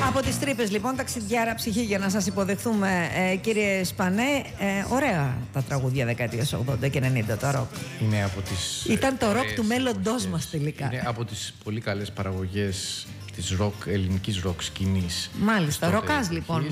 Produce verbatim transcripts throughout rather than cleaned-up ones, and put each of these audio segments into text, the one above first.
Από τις τρύπες λοιπόν, ταξιδιάρα ψυχή για να σας υποδεχθούμε, ε, κύριε Σπανέ. ε, Ωραία τα τραγούδια δεκαετίας ογδόντα και ενενήντα, το ροκ. Είναι από τις Ήταν το ροκ του μέλλοντός μας τελικά. Είναι από τις πολύ καλές παραγωγές της ροκ, ελληνικής ροκ σκηνής. Μάλιστα, ροκάς λοιπόν.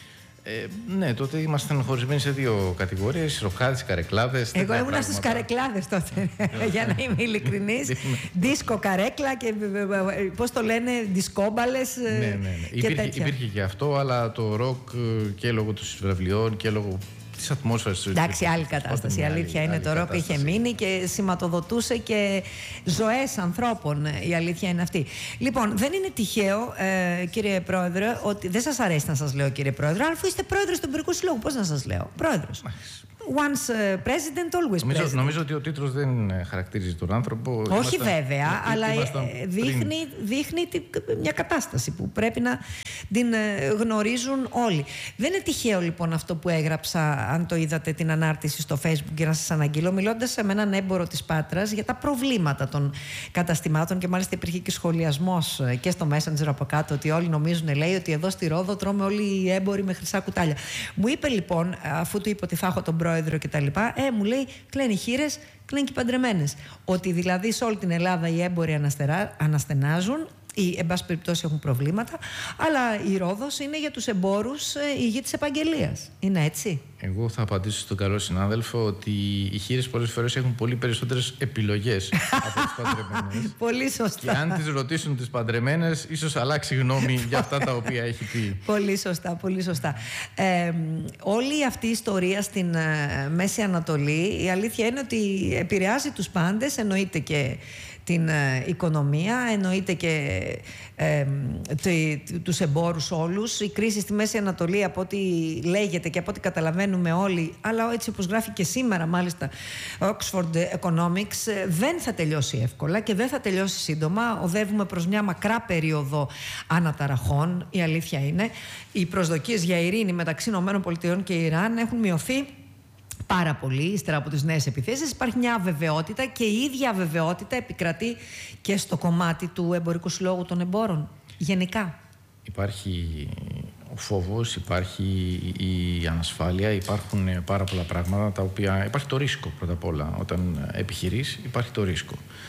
Ε, ναι, τότε ήμασταν χωρισμένοι σε δύο κατηγορίες, ροκάδες, καρεκλάδες. Εγώ ήμουν στους καρεκλάδες τότε, για να είμαι ειλικρινής. Δίσκο καρέκλα και πώς το λένε, δισκόμπαλες. Ναι, ναι, ναι. Υπήρχε, υπήρχε και αυτό, αλλά το ροκ και λόγω των βραβειών και λόγω της ατμόσφαιρας. Εντάξει, άλλη κατάσταση. Η αλήθεια άλλη, είναι το ροκ είχε μείνει και σηματοδοτούσε και ζωές ανθρώπων. Η αλήθεια είναι αυτή. Λοιπόν, δεν είναι τυχαίο, ε, κύριε Πρόεδρε, ότι δεν σας αρέσει να σας λέω κύριε Πρόεδρε, αλλά αφού είστε πρόεδρος του Εμπορικού Συλλόγου, πώς να σας λέω. Πρόεδρος. Once uh, president, always νομίζω, president. Νομίζω ότι ο τίτλος δεν χαρακτηρίζει τον άνθρωπο. Όχι ήμασταν, βέβαια, ήμασταν, αλλά ήμασταν δείχνει, δείχνει μια κατάσταση που πρέπει να την γνωρίζουν όλοι. Δεν είναι τυχαίο λοιπόν αυτό που έγραψα, αν το είδατε την ανάρτηση στο Facebook, και να σας αναγγείλω, μιλώντας με έναν έμπορο της Πάτρας για τα προβλήματα των καταστημάτων, και μάλιστα υπήρχε και σχολιασμός και στο Messenger από κάτω ότι όλοι νομίζουν, λέει, ότι εδώ στη Ρόδο τρώμε όλοι οι έμποροι με χρυσά κουτάλια. Μου είπε λοιπόν, αφού του είπε ότι θα έχω τον πρόεδρο και τα λοιπά, ε, μου λέει, κλαίνουν οι χήρες, κλαίνουν και οι παντρεμένες. Ότι δηλαδή σε όλη την Ελλάδα οι έμποροι αναστερά, αναστενάζουν ή εν πάση περιπτώσει έχουν προβλήματα, αλλά η Ρόδος είναι για τους εμπόρους η γη της επαγγελίας. Είναι έτσι? Εγώ θα απαντήσω στον καλό συνάδελφο ότι οι χήρες πολλές φορές έχουν πολύ περισσότερες επιλογές από τις παντρεμένες. Πολύ σωστά. Και αν τις ρωτήσουν τις παντρεμένες, ίσως αλλάξει γνώμη για αυτά τα οποία έχει πει. Πολύ σωστά, πολύ σωστά. Ε, όλη αυτή η ιστορία στην ε, Μέση Ανατολή, η αλήθεια είναι ότι επηρεάζει τους πάντες, εννοείται και την ε, οικονομία, εννοείται και ε, τε, τους εμπόρους όλους. Η κρίση στη Μέση Ανατολή, από ό,τι λέγεται και από ό,τι καταλαβαίνουμε όλοι, αλλά έτσι όπως γράφει και σήμερα μάλιστα Oxford Economics, δεν θα τελειώσει εύκολα και δεν θα τελειώσει σύντομα. Οδεύουμε προς μια μακρά περίοδο αναταραχών, η αλήθεια είναι. Οι προσδοκίες για ειρήνη μεταξύ ΗΠΑ και Ιράν έχουν μειωθεί πάρα πολύ ύστερα από τις νέες επιθέσεις. Υπάρχει μια αβεβαιότητα και η ίδια αβεβαιότητα επικρατεί και στο κομμάτι του Εμπορικού Συλλόγου των Εμπόρων γενικά. Υπάρχει ο φόβος, υπάρχει η ανασφάλεια, υπάρχουν πάρα πολλά πράγματα τα οποία... Υπάρχει το ρίσκο πρώτα απ' όλα. Όταν επιχειρείς υπάρχει το ρίσκο.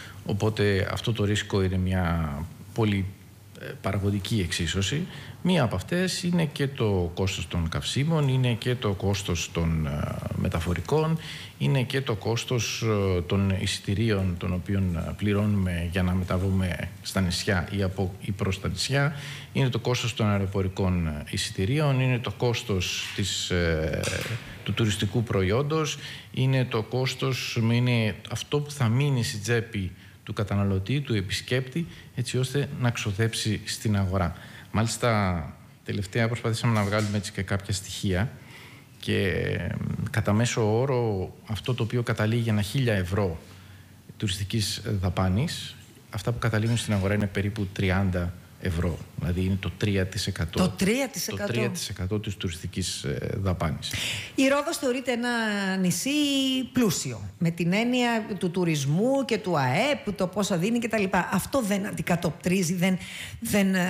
Οπότε αυτό το ρίσκο είναι μια πολύ παραγωγική εξίσωση. Μία από αυτές είναι και το κόστος των καυσίμων, είναι και το κόστος των μεταφορικών, είναι και το κόστος των εισιτηρίων των οποίων πληρώνουμε για να μεταβούμε στα νησιά ή, από, ή προς τα νησιά, είναι το κόστος των αεροπορικών εισιτηρίων, είναι το κόστος της, ε, του τουριστικού προϊόντος, είναι το κόστος, είναι αυτό που θα μείνει στη τσέπη του καταναλωτή, του επισκέπτη, έτσι ώστε να ξοδέψει στην αγορά. Μάλιστα, τελευταία προσπαθήσαμε να βγάλουμε έτσι και κάποια στοιχεία και κατά μέσο όρο αυτό το οποίο καταλήγει ένα χίλια ευρώ τουριστικής δαπάνης, αυτά που καταλήγουν στην αγορά είναι περίπου τριάντα ευρώ. Δηλαδή είναι το τρία τοις εκατό, το τρία τοις εκατό. Το τρία τοις εκατό της τουριστικής δαπάνης. Η Ρόδος θεωρείται ένα νησί πλούσιο, με την έννοια του τουρισμού και του ΑΕΠ, το πόσα δίνει κτλ. Αυτό δεν αντικατοπτρίζει, δεν, δεν ε,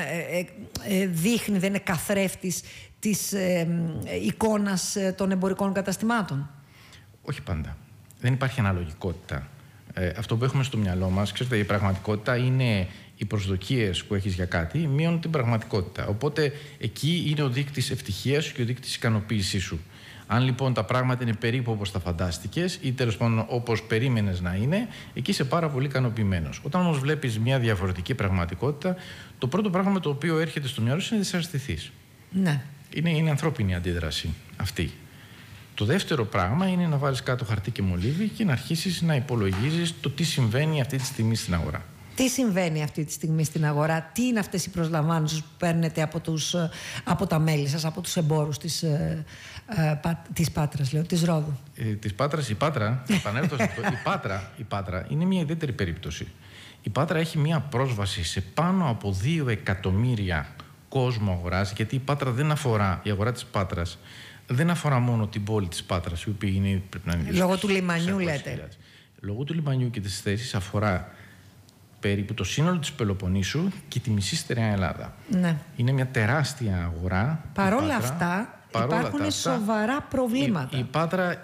ε, δείχνει, δεν είναι καθρέφτης της ε, ε, εικόνας των εμπορικών καταστημάτων. Όχι πάντα. Δεν υπάρχει αναλογικότητα. Ε, αυτό που έχουμε στο μυαλό μας, ξέρετε, η πραγματικότητα είναι οι προσδοκίες που έχεις για κάτι μείωνουν την πραγματικότητα. Οπότε εκεί είναι ο δείκτης ευτυχίας σου και ο δείκτης ικανοποίησής σου. Αν λοιπόν τα πράγματα είναι περίπου όπως τα φαντάστηκες ή τέλος πάντων όπως περίμενες να είναι, εκεί είσαι πάρα πολύ ικανοποιημένος. Όταν όμως βλέπεις μια διαφορετική πραγματικότητα, το πρώτο πράγμα το οποίο έρχεται στο μυαλό σου είναι να δυσαρεστηθείς. Ναι. Είναι, είναι ανθρώπινη αντίδραση αυτή. Το δεύτερο πράγμα είναι να βάλεις κάτω χαρτί και μολύβι και να αρχίσεις να υπολογίζεις το τι συμβαίνει αυτή τη στιγμή στην αγορά. Τι συμβαίνει αυτή τη στιγμή στην αγορά, τι είναι αυτές οι προσλαμβάνσεις που παίρνετε από, τους, από τα μέλη σας, από τους εμπόρους της, ε, ε, της Πάτρας, λέω, της Ρόδου. Ε, της Πάτρας, η Πάτρα, επανέρχομαι σε αυτό, η Πάτρα, η Πάτρα είναι μια ιδιαίτερη περίπτωση. Η Πάτρα έχει μια πρόσβαση σε πάνω από δύο εκατομμύρια κόσμο αγοράς, γιατί η Πάτρα δεν αφορά, η αγορά της Πάτρας δεν αφορά μόνο την πόλη της Πάτρας, η οποία είναι, πρέπει να είναι λόγω του λιμανιού λέτε. Λόγω του λιμανιού και της θέσης αφορά περίπου το σύνολο της Πελοποννήσου και τη μισή στερεά Ελλάδα. Ναι. Είναι μια τεράστια αγορά. Παρόλα αυτά Παρόλα υπάρχουν τα σοβαρά αυτά, προβλήματα. Η, η Πάτρα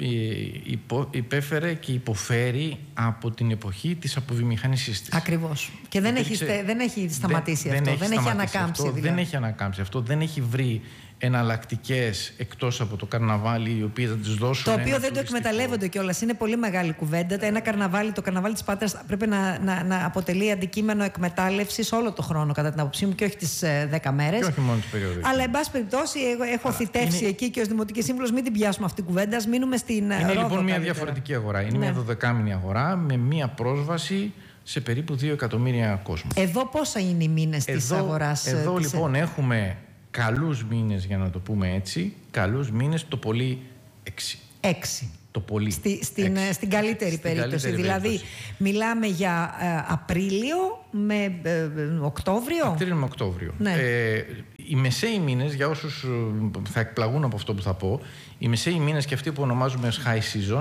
υπο, υπέφερε και υποφέρει από την εποχή της αποβιομηχανήσης της. Ακριβώς. Και δεν, έχει, δεν έχει σταματήσει δεν, αυτό, δεν έχει, δεν έχει ανακάμψει ανακάμψει. Αυτό, δηλαδή. Δεν έχει ανακάμψει αυτό, δεν έχει βρει εναλλακτικές εκτός από το καρναβάλι, οι οποίες θα τις δώσουν. Το οποίο ένα δεν το τουριστικό. εκμεταλλεύονται κιόλας. Είναι πολύ μεγάλη κουβέντα. Ένα καρναβάλι, το καρναβάλι της Πάτρας πρέπει να, να, να αποτελεί αντικείμενο εκμετάλλευσης όλο το χρόνο, κατά την άποψή μου, και όχι τις δέκα μέρες. Και όχι μόνο τις περίοδες. Αλλά, εν πάση περιπτώσει, εγώ έχω θητεύσει είναι... εκεί και ως Δημοτική Σύμβουλος, μην την πιάσουμε αυτή την κουβέντα. Ας μείνουμε στην. Είναι Ρόδο, λοιπόν μια καλύτερα. διαφορετική αγορά. Είναι Ναι. μια δωδεκάμηνη αγορά με μια πρόσβαση σε περίπου δύο εκατομμύρια κόσμο. Εδώ πόσα είναι οι μήνες της αγοράς? Εδώ της... λοιπόν έχουμε καλούς μήνες, για να το πούμε έτσι. Καλούς μήνες, το πολύ έξι. Έξι. Το πολύ. Στη, στην, έξι. στην καλύτερη Στην περίπτωση. καλύτερη δηλαδή, περίπτωση. μιλάμε για ε, Απρίλιο με ε, ε, Οκτώβριο. Απρίλιο με Οκτώβριο. Ναι. Ε, οι μεσαίοι μήνες, για όσους θα εκπλαγούν από αυτό που θα πω, οι μεσαίοι μήνες και αυτοί που ονομάζουμε ως high season,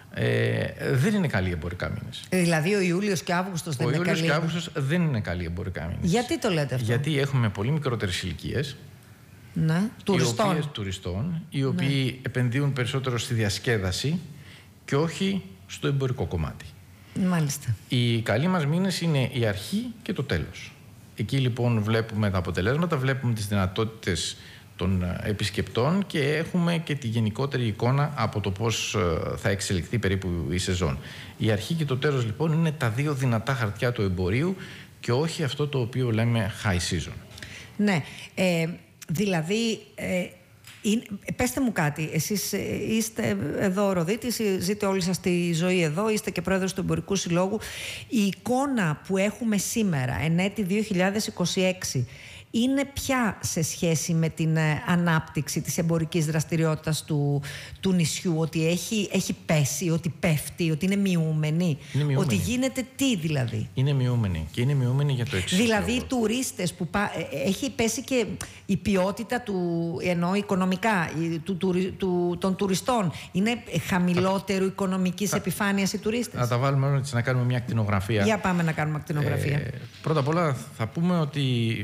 Ε, δεν είναι καλοί εμπορικά μήνες. Ε, δηλαδή ο Ιούλιος και Αύγουστος δεν ο είναι Ιούλιος καλοί. και Αύγουστος δεν είναι καλοί εμπορικά μήνες. Γιατί το λέτε αυτό? Γιατί έχουμε πολύ μικρότερες ηλικίες. Ναι. Τουριστών. Οι οποίες, τουριστών, οι οποίοι ναι. επενδύουν περισσότερο στη διασκέδαση και όχι στο εμπορικό κομμάτι. Μάλιστα. Οι καλοί μας μήνες είναι η αρχή και το τέλος. Εκεί λοιπόν βλέπουμε τα αποτελέσματα, βλέπουμε τις δυνατότητες των επισκεπτών και έχουμε και τη γενικότερη εικόνα από το πώς θα εξελιχθεί περίπου η σεζόν. Η αρχή και το τέλος λοιπόν είναι τα δύο δυνατά χαρτιά του εμπορίου και όχι αυτό το οποίο λέμε high season. Ναι, ε, δηλαδή... Ε, είναι, πέστε μου κάτι, εσείς είστε εδώ Ροδίτης, ζείτε όλη σας τη ζωή εδώ, είστε και πρόεδρος του Εμπορικού Συλλόγου. Η εικόνα που έχουμε σήμερα, εν έτη δύο χιλιάδες είκοσι έξι, είναι πια σε σχέση με την ε, ανάπτυξη της εμπορικής δραστηριότητας του, του νησιού, ότι έχει, έχει πέσει, ότι πέφτει, ότι είναι μειούμενη, είναι μειούμενη. Ότι γίνεται τι δηλαδή? Είναι μειούμενη και είναι μειούμενη για το εξής. Δηλαδή οι τουρίστες που πά, ε, έχει πέσει και η ποιότητα του, εννοώ οικονομικά, του, του, του, των τουριστών. Είναι χαμηλότερου οικονομικής επιφάνειας οι τουρίστες. Να τα βάλουμε όλα να κάνουμε μια ακτινογραφία. Για πάμε να κάνουμε ακτινογραφία. Ε, πρώτα απ' όλα θα πούμε ότι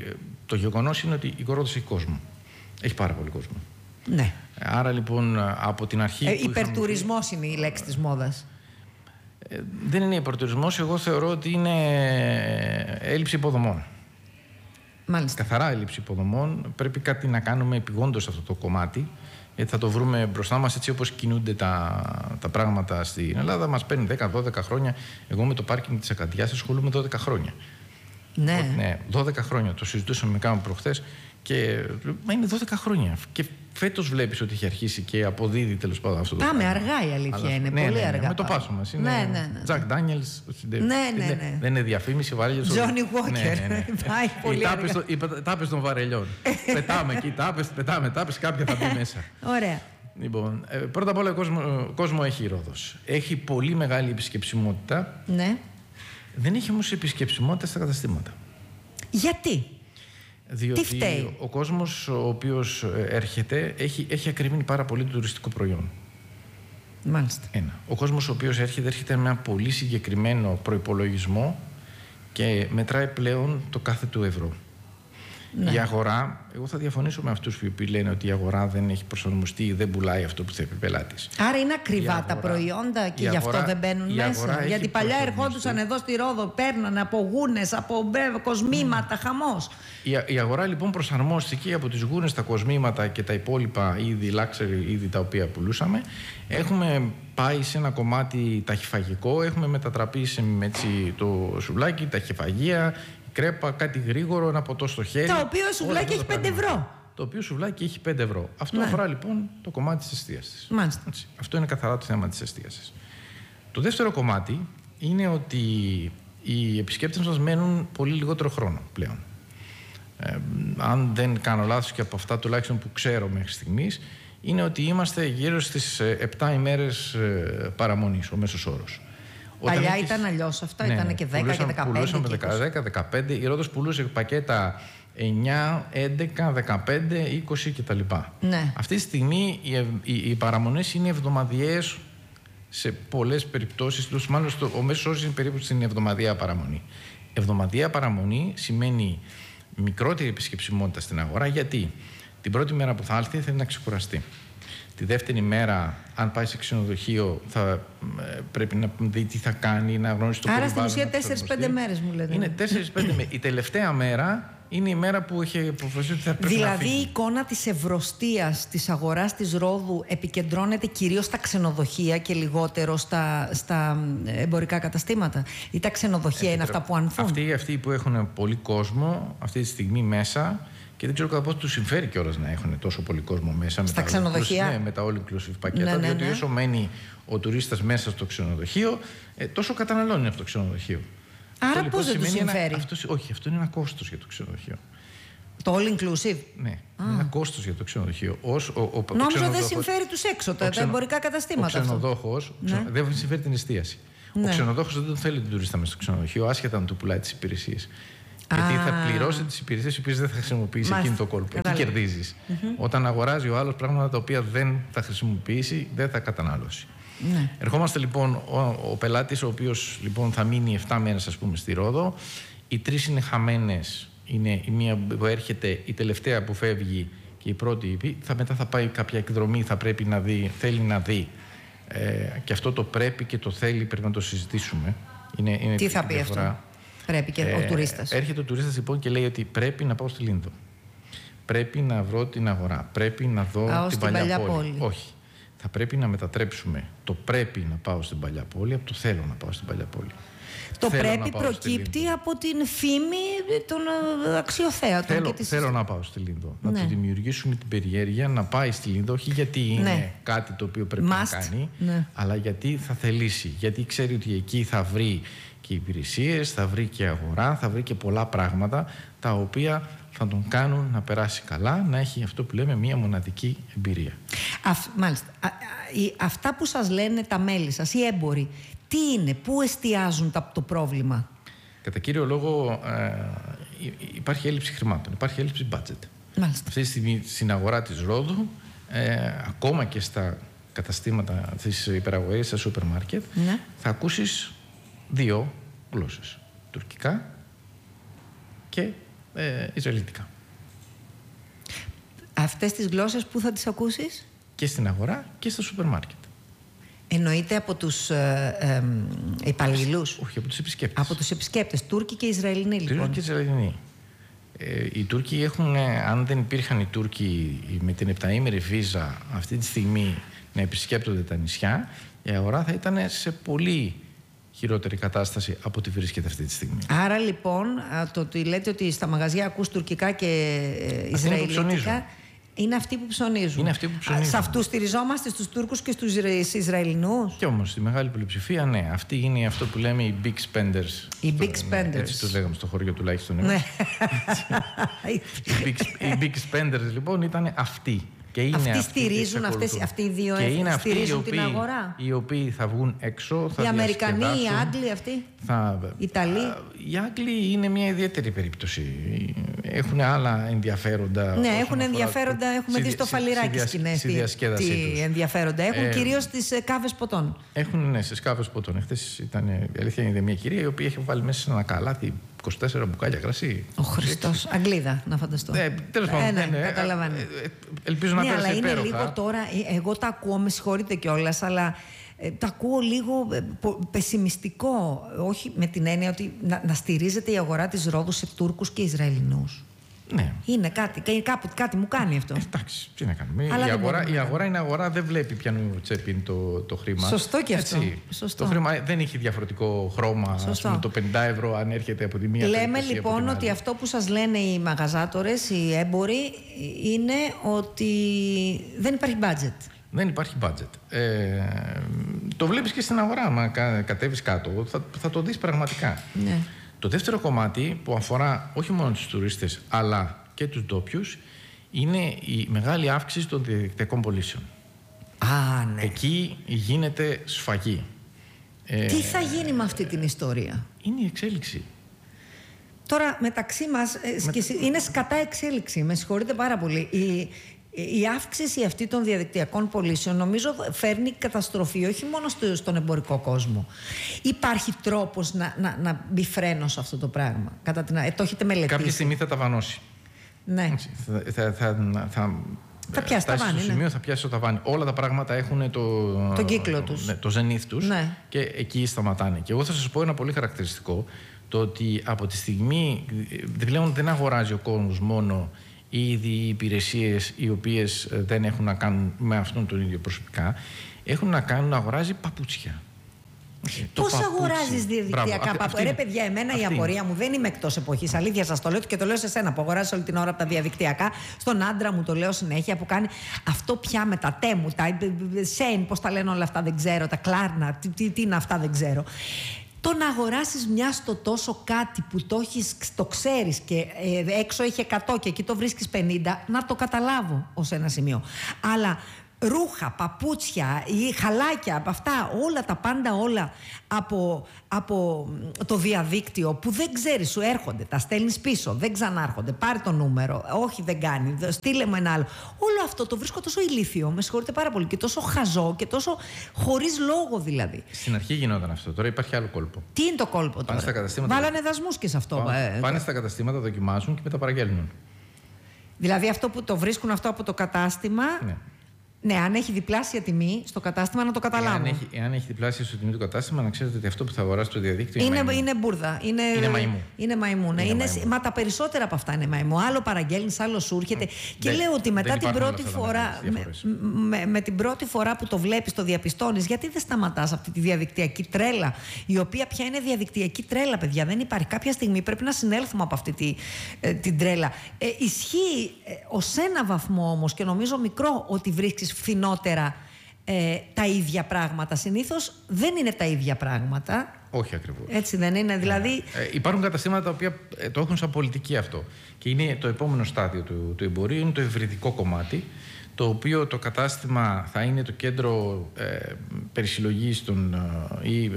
το γεγονός είναι ότι η Κορώδης έχει κόσμο. Έχει πάρα πολύ κόσμο. Ναι. Άρα λοιπόν από την αρχή. Ε, υπερτουρισμός είχαμε... είναι η λέξη της μόδας. Ε, δεν είναι υπερτουρισμός. Εγώ θεωρώ ότι είναι έλλειψη υποδομών. Μάλιστα. Καθαρά έλλειψη υποδομών. Πρέπει κάτι να κάνουμε επιγόντως σε αυτό το κομμάτι. Γιατί θα το βρούμε μπροστά μας έτσι όπως κινούνται τα, τα πράγματα στην Ελλάδα. Μας παίρνει δέκα δώδεκα χρόνια. Εγώ με το πάρκινγκ της Ακαντιάς ασχολούμαι δώδεκα χρόνια. Ναι. ναι, δώδεκα χρόνια. Το συζητούσαμε με κάποιον προχθές και μα είναι δώδεκα χρόνια. Και φέτος βλέπεις ότι έχει αρχίσει και αποδίδει τέλος πάντων αυτό το Πάμε πράγμα. αργά η αλήθεια Αλλά, είναι. ναι, πολύ ναι, ναι, αργά. με το πάσο μας. Είναι ναι, ναι, ναι. Jack Daniels. Ναι, ναι, ναι. Δεν είναι διαφήμιση, βαρέλιος. Johnny Walker. Ναι, ναι, ναι. Πάει πολύ αργά. Οι τάπες των βαρελιών. Πετάμε εκεί, τάπες, πετάμε τάπες, κάποια θα μπει μέσα. Ωραία. Λοιπόν, ε, πρώτα απ' όλα κόσμο, κόσμο έχει η Ρόδος. Έχει πολύ μεγάλη επισκεψιμότητα. Ναι. Δεν έχει όμως επισκεψιμότητα στα καταστήματα. Γιατί? Διότι Τι φταίει? ο κόσμος ο οποίος έρχεται έχει, έχει ακριβήνει πάρα πολύ το τουριστικό προϊόν. Μάλιστα. Ένα. Ο κόσμος ο οποίος έρχεται έρχεται με ένα πολύ συγκεκριμένο προϋπολογισμό και μετράει πλέον το κάθε του ευρώ. Ναι. Η αγορά, εγώ θα διαφωνήσω με αυτούς που λένε ότι η αγορά δεν έχει προσαρμοστεί ή δεν πουλάει αυτό που θέλει ο πελάτης. Άρα είναι ακριβά αγορά, τα προϊόντα και γι' αυτό δεν μπαίνουν μέσα. Γιατί παλιά ερχόντουσαν εδώ στη Ρόδο, παίρνανε από γούνες, από κοσμήματα, mm. χαμός. Η, η αγορά λοιπόν προσαρμόστηκε από τις γούνες, τα κοσμήματα και τα υπόλοιπα είδη, luxury είδη τα οποία πουλούσαμε. Έχουμε πάει σε ένα κομμάτι ταχυφαγικό, έχουμε μετατραπεί σε έτσι, το σουβλάκι, ταχυφαγία, κρέπα, κάτι γρήγορο, ένα ποτό στο χέρι. Το οποίο σουβλάκι έχει πέντε ευρώ. Το οποίο σουβλάκι έχει πέντε ευρώ. Αυτό ναι. αφορά λοιπόν το κομμάτι της εστίασης. Μάλιστα. Έτσι. Αυτό είναι καθαρά το θέμα της εστίασης. Το δεύτερο κομμάτι είναι ότι οι επισκέπτες μας μένουν πολύ λιγότερο χρόνο πλέον. Ε, αν δεν κάνω λάθος και από αυτά τουλάχιστον που ξέρω μέχρι στιγμής, είναι ότι είμαστε γύρω στις επτά ημέρες παραμονής, ο μέσος όρος. Παλιά έχεις... ήταν αλλιώς αυτά, ναι, ήταν και δέκα πουλούσαν, και δεκαπέντε. Πουλούσαμε δέκα, δεκαπέντε. Η Ρόδος πουλούσε πακέτα εννιά, έντεκα, δεκαπέντε, είκοσι κτλ. Ναι. Αυτή τη στιγμή οι, οι, οι παραμονές είναι εβδομαδιαίες σε πολλές περιπτώσεις, μάλλον στο, ο μέσος όρος είναι περίπου στην εβδομαδιαία παραμονή. Εβδομαδιαία παραμονή σημαίνει μικρότερη επισκεψιμότητα στην αγορά, γιατί την πρώτη μέρα που θα έλθει θέλει να ξεκουραστεί. Τη δεύτερη μέρα, αν πάει σε ξενοδοχείο, θα ε, πρέπει να δει τι θα κάνει, να γνωρίσει το περιβάλλον. Άρα στην ουσία τέσσερις πέντε μέρες μου λέτε. Είναι τέσσερις πέντε μέρες. Η τελευταία μέρα είναι η μέρα που έχει αποφασίσει ότι θα πρέπει δηλαδή, να φύγει. Δηλαδή η εικόνα της ευρωστίας της αγοράς της Ρόδου επικεντρώνεται κυρίως στα ξενοδοχεία και λιγότερο στα, στα εμπορικά καταστήματα, ή τα ξενοδοχεία είναι αυτά που ανθούν? Αυτοί, αυτοί που έχουν πολύ κόσμο αυτή τη στιγμή μέσα, και δεν ξέρω κατά πόσο τους συμφέρει κιόλας να έχουν τόσο πολύ κόσμο μέσα. Στα με ξενοδοχεία. Τα, ναι, με τα all inclusive πακέτα. Ναι, ναι, ναι. Διότι όσο μένει ο τουρίστας μέσα στο ξενοδοχείο, ε, τόσο καταναλώνει αυτό το ξενοδοχείο. Άρα αυτό, πώς λοιπόν, δεν τους συμφέρει? Ένα, αυτό, όχι, αυτό είναι ένα κόστος για το ξενοδοχείο. Το all inclusive. Ναι, Α. είναι ένα κόστος για το ξενοδοχείο. Ως, ο, ο, Νόμιζα δεν συμφέρει τους έξω, τα, ξενο, τα εμπορικά καταστήματα. Ο ξενοδόχος ναι. δεν συμφέρει την εστίαση. Ναι. Ο ξενοδόχος δεν τον θέλει τον τουρίστα μέσα στο ξενοδοχείο, άσχετα να του πουλάει τις υπηρεσίες. Γιατί θα πληρώσει τις υπηρεσίες οι οποίες δεν θα χρησιμοποιήσει Μάλιστα. εκείνο το κόλπο. Εκεί κερδίζεις. Mm-hmm. Όταν αγοράζει ο άλλος πράγματα τα οποία δεν θα χρησιμοποιήσει, δεν θα καταναλώσει. Ναι. Ερχόμαστε λοιπόν, ο, ο πελάτης, ο οποίος λοιπόν θα μείνει επτά μέρες, ας πούμε, στη Ρόδο. Οι τρεις είναι χαμένες. Είναι η μία που έρχεται, η τελευταία που φεύγει και η πρώτη. Θα, μετά θα πάει κάποια εκδρομή, θα πρέπει να δει, θέλει να δει. Ε, και αυτό το πρέπει και το θέλει, πρέπει να το συζητήσουμε. Είναι, είναι Τι θα πει διαφορά. Αυτό? Πρέπει και ε, ο τουρίστας. Έρχεται ο τουρίστας λοιπόν και λέει ότι πρέπει να πάω στη Λίνδο. Πρέπει να βρω την αγορά. Πρέπει να δω Πάω την παλιά, παλιά πόλη. πόλη. Όχι. Θα πρέπει να μετατρέψουμε το πρέπει να πάω στην παλιά πόλη από το θέλω να πάω στην παλιά πόλη. Το θέλω πρέπει προκύπτει από την φήμη των αξιοθέατων. Θέλω, και της... θέλω να πάω στη Λίνδο. Ναι. Να του δημιουργήσουμε την περιέργεια να πάει στη Λίνδο, όχι γιατί είναι ναι. κάτι το οποίο πρέπει Must. να κάνει, ναι. αλλά γιατί θα θελήσει. Γιατί ξέρει ότι εκεί θα βρει και υπηρεσίες, θα βρει και αγορά, θα βρει και πολλά πράγματα τα οποία θα τον κάνουν να περάσει καλά, να έχει αυτό που λέμε μία μοναδική εμπειρία. Αφ, μάλιστα. Α, α, η, αυτά που σας λένε τα μέλη σας, οι έμποροι, τι είναι, πού εστιάζουν τα, το πρόβλημα? Κατά κύριο λόγο ε, υπάρχει έλλειψη χρημάτων, υπάρχει έλλειψη budget. Μάλιστα. Αυτή τη στιγμή στην αγορά της Ρόδου, ε, ακόμα και στα καταστήματα της υπεραγωγής, στα σούπερ μάρκετ, ναι. θα ακούσεις δύο γλώσσες. Τουρκικά και ε, Ισραηλιτικά. Αυτές τις γλώσσες πού θα τις ακούσεις? Και στην αγορά και στα σούπερ μάρκετ. Εννοείται από τους ε, ε, υπαλλήλους? Όχι, από τους επισκέπτες. Από τους επισκέπτες, Τούρκοι και Ισραηλινοί λοιπόν. Τούρκοι και Ισραηλινοί. Ε, οι Τούρκοι έχουν, αν δεν υπήρχαν οι Τούρκοι με την επταήμερη βίζα αυτή τη στιγμή να επισκέπτονται τα νησιά, η αγορά θα ήταν σε πολύ χειρότερη κατάσταση από ό,τι βρίσκεται αυτή τη στιγμή. Άρα λοιπόν, το ότι λέτε ότι στα μαγαζιά ακούς τουρκικά και ε, ισραηλιτικά, είναι αυτοί που ψωνίζουν. Είναι αυτοί που ψωνίζουν. Σε αυτούς στηριζόμαστε, στους Τούρκους και στους Ισραηλινούς? Και όμως, στη μεγάλη πλειοψηφία, ναι. Αυτοί είναι αυτό που λέμε οι big spenders. Οι big στο, spenders. Ναι, έτσι τους λέγαμε στο χωριό τουλάχιστον. Ναι. οι, big, οι big spenders λοιπόν ήταν αυτοί. Και είναι αυτοί αυτοί στηρίζουν, αυτές, αυτοί οι δύο και στηρίζουν την αγορά. Οι οποίοι θα βγουν έξω, θα οι Αμερικανοί, οι Άγγλοι αυτοί, θα, οι Ιταλοί. Οι Άγγλοι είναι μια ιδιαίτερη περίπτωση. Έχουν άλλα ενδιαφέροντα. Ναι, έχουν ενδιαφέροντα. Έχουμε δει στο Φαλιράκι σκηνές τι ενδιαφέροντα έχουν, ε, κυρίως στις κάβες ποτών. Έχουν, ναι, στις κάβες ποτών. Χθες ήταν, η αλήθεια είναι, μια κυρία η οποία είχε βάλει μέσα σε ένα καλάθι είκοσι τέσσερα μπουκάλια κρασί. Ο Χριστός. Αγγλίδα, να φανταστώ. Ε, τέλος πάντων. Ε, ναι, ναι, καταλαβαίνω. Ε, ε, ελπίζω να ναι, πέρασε αλλά υπέροχα. Είναι λίγο τώρα, εγώ τα ακούω, με συγχωρείτε κιόλας, αλλά ε, τα ακούω λίγο ε, πεσημιστικό. Όχι με την έννοια ότι να, να στηρίζεται η αγορά της Ρόδου σε Τούρκους και Ισραηλινούς. Ναι. Είναι κάτι, κάπου, κάτι μου κάνει αυτό. Ε, εντάξει, τι να κάνουμε. Η αγορά, η αγορά είναι αγορά, δεν βλέπει ποιανού τσέπη είναι το, το χρήμα. Σωστό και αυτό. Σωστό. Το χρήμα δεν έχει διαφορετικό χρώμα. Ας πούμε, το πενήντα ευρώ αν έρχεται από τη μία. Λέμε λοιπόν ότι αυτό που σας λένε οι μαγαζάτορες, οι έμποροι, είναι ότι δεν υπάρχει budget. Δεν υπάρχει budget. Ε, το βλέπεις και στην αγορά. Μα κατέβεις κάτω, θα, θα το δεις πραγματικά. Ναι. Το δεύτερο κομμάτι που αφορά όχι μόνο τους τουρίστες αλλά και τους ντόπιους είναι η μεγάλη αύξηση των διαδικτυακών πωλήσεων. Α, ναι. Εκεί γίνεται σφαγή. Τι θα γίνει με αυτή την ιστορία? Είναι η εξέλιξη. Τώρα μεταξύ μας με... είναι σκατά εξέλιξη. Με συγχωρείτε πάρα πολύ. Η, η αύξηση αυτή των διαδικτυακών πωλήσεων νομίζω φέρνει καταστροφή όχι μόνο στο, στον εμπορικό κόσμο. Υπάρχει τρόπος να, να, να μπει φρένο σε αυτό το πράγμα? Κατά την, ε, το έχετε μελετήσει? Κάποια στιγμή θα ταβανώσει. Ναι. Θα, θα, θα, θα, θα πιάσει ταβάνι. Στο σημείο ναι. θα πιάσει το ταβάνι. Όλα τα πράγματα έχουν το, τον κύκλο τους. Ναι, το ζενήθ τους ναι. και εκεί σταματάνε. Και εγώ θα σας πω ένα πολύ χαρακτηριστικό, το ότι από τη στιγμή πλέον δεν αγοράζει ο κόσμος μόνο ήδη οι υπηρεσίες οι οποίες δεν έχουν να κάνουν με αυτόν τον ίδιο προσωπικά, έχουν να κάνουν να αγοράζει παπούτσια. Πώς αγοράζεις διαδικτυακά παπούτσια? Ρε παιδιά, εμένα αυτή. Η απορία μου, δεν είμαι εκτός εποχής. Αλήθεια σας το λέω και το λέω σε σένα που αγοράζεις όλη την ώρα από τα διαδικτυακά. Στον άντρα μου το λέω συνέχεια που κάνει αυτό πια με τα τέμου, τα σέιν, πώς τα λένε όλα αυτά, δεν ξέρω, τα κλάρνα, τι, τι, τι είναι αυτά, δεν ξέρω. Το να αγοράσεις μια στο τόσο κάτι που το, έχεις, το ξέρεις και ε, έξω έχει εκατό και εκεί το βρίσκεις πενήντα, να το καταλάβω ως ένα σημείο. Αλλά ρούχα, παπούτσια ή χαλάκια, από αυτά, όλα τα πάντα όλα από, από το διαδίκτυο που δεν ξέρεις, σου έρχονται, τα στέλνεις πίσω, δεν ξανάρχονται, πάρε το νούμερο, όχι δεν κάνει, στείλε μου ένα άλλο. Όλο αυτό το βρίσκω τόσο ηλίθιο, με συγχωρείτε πάρα πολύ, και τόσο χαζό και τόσο χωρίς λόγο δηλαδή. Στην αρχή γινόταν αυτό, τώρα υπάρχει άλλο κόλπο. Τι είναι το κόλπο τώρα? Στα καταστήματα... Βάλανε δασμούς και σε αυτό. Πάνε, ε, πάνε στα καταστήματα, δοκιμάζουν και μετά παραγγέλνουν. Δηλαδή αυτό που το βρίσκουν αυτό από το κατάστημα... Ναι. Ναι, αν έχει διπλάσια τιμή στο κατάστημα, να το καταλάβω. Εάν έχει, εάν έχει διπλάσια στο τιμή του κατάστημα, να ξέρετε ότι αυτό που θα αγοράσει στο διαδίκτυο είναι, είναι, είναι μπουρδα. Είναι, είναι μαϊμού. Είναι μαϊμού. Ναι. Είναι, είναι, μα τα περισσότερα από αυτά είναι μαϊμού. Άλλο παραγγέλνεις, άλλο σου έρχεται. Mm. Και δεν, λέω ότι μετά την πρώτη φορά, με, με, με την πρώτη φορά που το βλέπεις, το διαπιστώνεις, γιατί δεν σταματάς αυτή τη διαδικτυακή τρέλα, η οποία πια είναι διαδικτυακή τρέλα, παιδιά. Δεν υπάρχει. Κάποια στιγμή πρέπει να συνέλθουμε από αυτή τη, ε, την τρέλα. Ε, ισχύει ε, ως ένα βαθμό όμως, και νομίζω μικρό, ότι βρίσκεις φθηνότερα ε, τα ίδια πράγματα. Συνήθως δεν είναι τα ίδια πράγματα. Όχι ακριβώς. Έτσι δεν είναι? Δηλαδή... Ε, υπάρχουν καταστήματα τα οποία ε, το έχουν σαν πολιτική αυτό. Και είναι το επόμενο στάδιο του, του εμπορίου, είναι το ευρυδικό κομμάτι, το οποίο το κατάστημα θα είναι το κέντρο ε, περισυλλογής των, ε, ή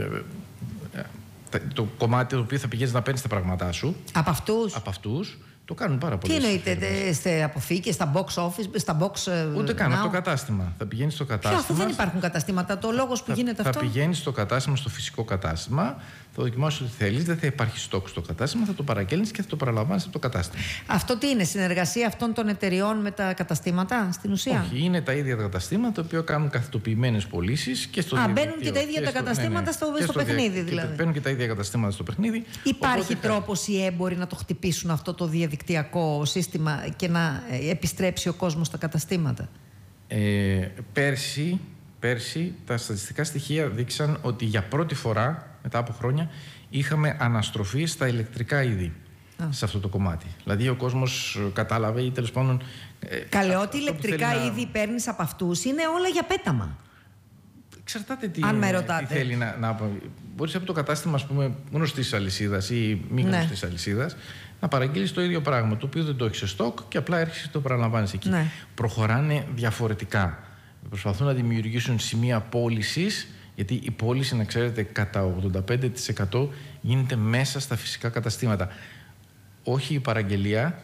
ε, ε, το κομμάτι το οποίο θα πηγαίνεις να παίρνεις τα πράγματά σου. Από αυτούς. Από αυτούς. Το κάνουν πάρα πολύ. Τι εννοείται, σε αποθήκες, στα box office, στα box. Ούτε καν, από το κατάστημα. Θα πηγαίνεις στο κατάστημα. Ποιο, αφού δεν υπάρχουν καταστήματα, το λόγος που θα, γίνεται θα αυτό. Θα πηγαίνεις στο κατάστημα, στο φυσικό κατάστημα, θα δοκιμάσεις ό,τι θέλεις, δεν θα υπάρχει στόκ στο κατάστημα, θα το παραγγέλνεις και θα το παραλαμβάνεις από το κατάστημα. Αυτό τι είναι, συνεργασία αυτών των εταιριών με τα καταστήματα στην ουσία? Όχι, είναι τα ίδια τα καταστήματα τα οποία κάνουν καθετοποιημένες πωλήσεις και στο Α, μπαίνουν και τα ίδια τα καταστήματα ναι, ναι. στο, στο, στο παιχνίδι δηλαδή. Μπαίνουν και τα ίδια καταστήματα στο παιχνίδι. Υπάρχει τρόπος οι έμποροι να το χτυπήσουν αυτό το διαδικτυακό σύστημα και να επιστρέψει ο κόσμος στα καταστήματα? Ε, πέρσι, πέρσι τα στατιστικά στοιχεία δείξαν ότι για πρώτη φορά μετά από χρόνια είχαμε αναστροφή στα ηλεκτρικά είδη. Α. Σε αυτό το κομμάτι. Δηλαδή ο κόσμος κατάλαβε ή τέλος πάντων... Καλέ, ό,τι ηλεκτρικά να... είδη παίρνεις από αυτούς είναι όλα για πέταμα. Εξαρτάται τι, αν με τι θέλει να, να... Μπορείς από το κατάστημα, ας πούμε, γνωστής αλυσίδας ή μη γνωστής ναι. αλυσίδας, να παραγγείλεις το ίδιο πράγμα, το οποίο δεν το έχεις σε στόκ και απλά έρχεσαι και το παραλαμβάνεις εκεί. Ναι. Προχωράνε διαφορετικά. Προσπαθούν να δημιουργήσουν σημεία πώλησης, γιατί η πώληση, να ξέρετε, κατά ογδόντα πέντε τοις εκατό γίνεται μέσα στα φυσικά καταστήματα. Όχι η παραγγελία,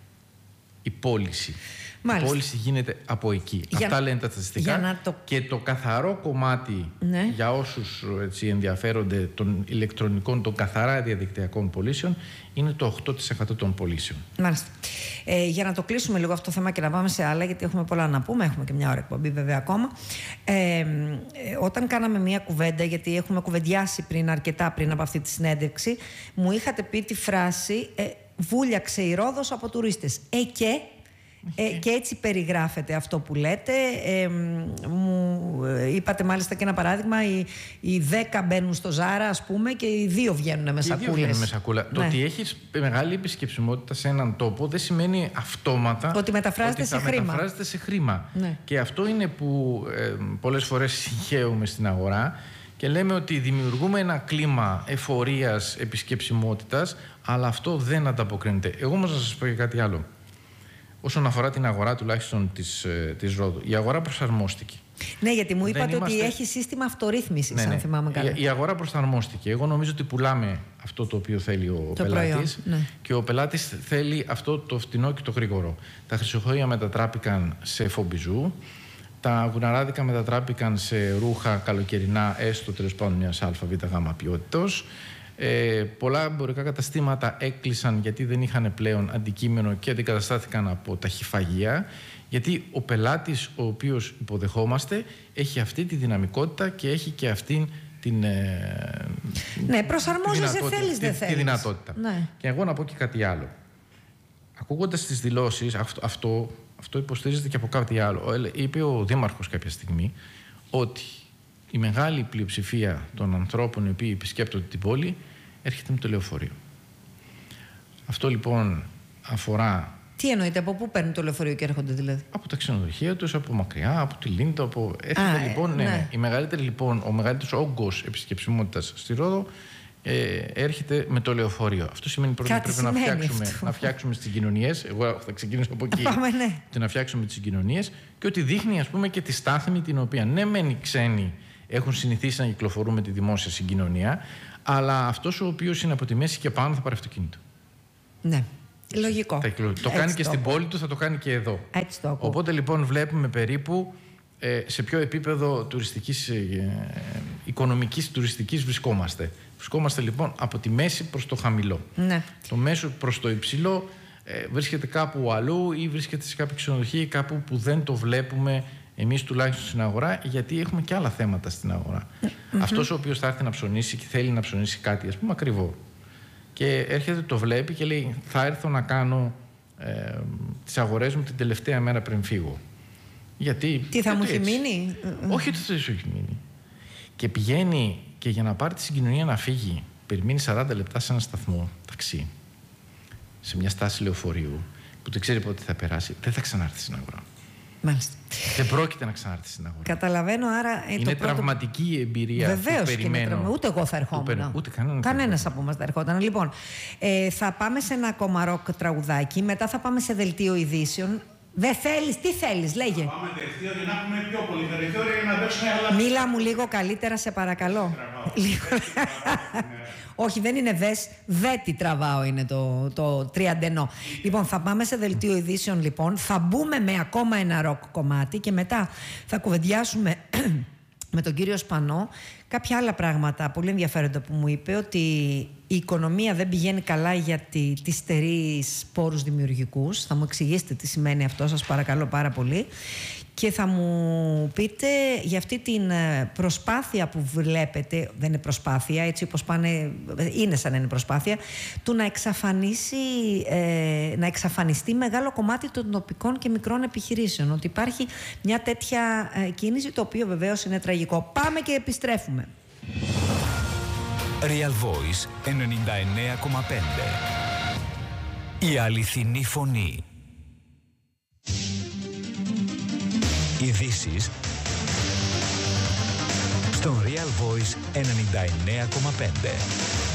η πώληση. Μάλιστα. Η πώληση γίνεται από εκεί. Για... Αυτά λένε τα στατιστικά. Το... Και το καθαρό κομμάτι ναι. για όσους έτσι, ενδιαφέρονται των ηλεκτρονικών, των καθαρά διαδικτυακών πωλήσεων, είναι το οκτώ τοις εκατό των πωλήσεων. Μάλιστα. Ε, για να το κλείσουμε λίγο αυτό το θέμα και να πάμε σε άλλα, γιατί έχουμε πολλά να πούμε, έχουμε και μια ώρα εκπομπή βέβαια ακόμα. Ε, ε, όταν κάναμε μια κουβέντα, γιατί έχουμε κουβεντιάσει πριν αρκετά πριν από αυτή τη συνέντευξη, μου είχατε πει τη φράση ε, «Βούλιαξε η Ρόδος από τουρίστες». Ε, και... Ε, και έτσι περιγράφεται αυτό που λέτε. Ε, μου είπατε μάλιστα και ένα παράδειγμα, οι, οι δέκα μπαίνουν στο Ζάρα, ας πούμε, και οι δύο βγαίνουν με σακούλες. Οι δύο βγαίνουν με σακούλα. Ναι. Το ότι έχεις μεγάλη επισκεψιμότητα σε έναν τόπο δεν σημαίνει αυτόματα ότι μεταφράζεται, ότι σε, χρήμα. μεταφράζεται σε χρήμα. Ναι. Και αυτό είναι που ε, πολλές φορές συγχαίουμε στην αγορά και λέμε ότι δημιουργούμε ένα κλίμα εφορίας, επισκεψιμότητας, αλλά αυτό δεν ανταποκρίνεται. Εγώ όμως να σας πω και κάτι άλλο. όσον αφορά την αγορά τουλάχιστον της, της Ρόδου. Η αγορά προσαρμόστηκε. Ναι, γιατί μου είπατε Δεν ότι είμαστε... έχει σύστημα αυτορύθμισης, ναι, αν ναι. θυμάμαι καλά. Η, η αγορά προσαρμόστηκε. Εγώ νομίζω ότι πουλάμε αυτό το οποίο θέλει ο το πελάτης, προϊόν, ναι. και ο πελάτης θέλει αυτό το φτηνό και το γρήγορο. Τα χρυσοχόια μετατράπηκαν σε φομπιζού, τα γουναράδικα μετατράπηκαν σε ρούχα καλοκαιρινά, έστω τέλος πάντων μιας ΑΒΓ ποιότητος. Ε, πολλά εμπορικά καταστήματα έκλεισαν γιατί δεν είχαν πλέον αντικείμενο και αντικαταστάθηκαν από ταχυφαγεία, γιατί ο πελάτης ο οποίος υποδεχόμαστε έχει αυτή τη δυναμικότητα και έχει και αυτήν την ε, ναι, προσαρμόζεσαι, θέλεις δεν θέλεις. Τη δυνατότητα. Ναι. Και εγώ να πω και κάτι άλλο. Ακούγοντας τις δηλώσεις, αυτό, αυτό, αυτό υποστηρίζεται και από κάτι άλλο. Είπε ο Δήμαρχος κάποια στιγμή ότι η μεγάλη πλειοψηφία των ανθρώπων οι οποίοι επισκέπτονται την πόλη έρχεται με το λεωφορείο. Αυτό λοιπόν αφορά... Τι εννοείται, από πού παίρνουν το λεωφορείο και έρχονται δηλαδή? Από τα ξενοδοχεία τους, από μακριά, από τη Λίντα, από... Έρχεται Α, λοιπόν, ναι. ναι, η μεγαλύτερη, λοιπόν, ο μεγαλύτερος όγκος επισκεψιμότητας στη Ρόδο ε, έρχεται με το λεωφορείο. Αυτό σημαίνει πρώτα ότι πρέπει να φτιάξουμε, να φτιάξουμε τις συγκοινωνίες. Εγώ θα ξεκινήσω από εκεί. Πάμε, ναι. Να φτιάξουμε τις συγκοινωνίες και ότι δείχνει, ας πούμε, και τη στάθμη την οποία ναι, μεν οι ξένοι έχουν συνηθίσει να κυκλοφορούν με τη δημόσια συγκοινωνία, αλλά αυτός ο οποίος είναι από τη μέση και πάνω θα πάρει αυτοκίνητο. Ναι. Λογικό. Θα, το Έτσι κάνει το και στην πόλη του, θα το κάνει και εδώ. Έτσι το ακούω. Οπότε λοιπόν βλέπουμε περίπου ε, σε ποιο επίπεδο τουριστικής, ε, οικονομικής τουριστικής βρισκόμαστε. Βρισκόμαστε λοιπόν από τη μέση προς το χαμηλό. Ναι. Το μέσο προς το υψηλό ε, βρίσκεται κάπου αλλού ή βρίσκεται σε κάποιο ξενοδοχείο ή κάπου που δεν το βλέπουμε εμείς τουλάχιστον στην αγορά, γιατί έχουμε και άλλα θέματα στην αγορά. Mm-hmm. Αυτός ο οποίος θα έρθει να ψωνίσει και θέλει να ψωνίσει κάτι, ας πούμε, ακριβό. Και έρχεται, το βλέπει και λέει: θα έρθω να κάνω ε, τις αγορές μου την τελευταία μέρα πριν φύγω. Γιατί. Τι θα μου έχει έτσι. μείνει? Όχι, ότι θα σου έχει μείνει. Και πηγαίνει και για να πάρει τη συγκοινωνία να φύγει, περιμένει σαράντα λεπτά σε ένα σταθμό ταξί, σε μια στάση λεωφορείου, που δεν ξέρει πότε θα περάσει, δεν θα ξανάρθει στην αγορά. Μάλιστα. Δεν πρόκειται να ξανάρθει στην αγορά. Καταλαβαίνω, άρα. Ε, είναι το πρώτο... τραυματική η εμπειρία. Βεβαίως και είναι τραυματική. Ούτε εγώ θα ερχόμουν. Ούτε, ούτε κανένα κανένας από εμάς θα ερχόταν. Λοιπόν, ε, θα πάμε σε ένα ακόμα ροκ τραγουδάκι, μετά θα πάμε σε δελτίο ειδήσεων. Δεν θέλεις, τι θέλεις, λέγε. Θα πάμε δελτίο για να έχουμε πιο πολύ περιθώριο για να παίξουμε άλλα. Μίλα μου λίγο καλύτερα, σε παρακαλώ. Λίγο... Όχι, δεν είναι δες, δε τι τραβάω είναι το, το τριαντενό. Λοιπόν, θα πάμε σε δελτίο ειδήσεων, λοιπόν. Θα μπούμε με ακόμα ένα ροκ κομμάτι και μετά θα κουβεντιάσουμε με τον κύριο Σπανό κάποια άλλα πράγματα πολύ ενδιαφέροντα που μου είπε, ότι η οικονομία δεν πηγαίνει καλά γιατί τη στερεί πόρους δημιουργικούς. Θα μου εξηγήσετε τι σημαίνει αυτό, σας παρακαλώ πάρα πολύ. Και θα μου πείτε για αυτή την προσπάθεια που βλέπετε, δεν είναι προσπάθεια, έτσι όπως πάνε, είναι σαν να είναι προσπάθεια, του να εξαφανίσει, ε, να εξαφανιστεί μεγάλο κομμάτι των τοπικών και μικρών επιχειρήσεων. Ότι υπάρχει μια τέτοια ε, κίνηση, το οποίο βεβαίως είναι τραγικό. Πάμε και επιστρέφουμε. Real Voice ενενήντα εννέα κόμμα πέντε. Η αληθινή φωνή. Ειδήσεις στο Real Voice ενενήντα εννέα κόμμα πέντε.